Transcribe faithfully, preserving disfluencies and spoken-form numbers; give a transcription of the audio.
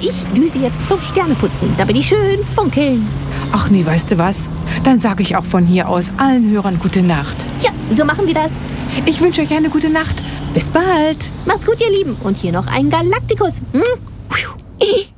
ich düse jetzt zum Sterneputzen, damit die schön funkeln. Ach nee, weißt du was? Dann sage ich auch von hier aus allen Hörern gute Nacht. Ja, so machen wir das. Ich wünsche euch eine gute Nacht. Bis bald. Macht's gut, ihr Lieben. Und hier noch ein Galaktikus. Hm?